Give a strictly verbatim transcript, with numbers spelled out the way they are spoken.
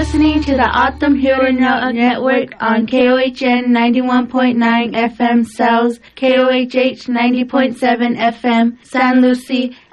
listening to the Autumn Hearing Network on K O H N ninety-one point nine F M Cells, K O H H ninety point seven F M San Lucie,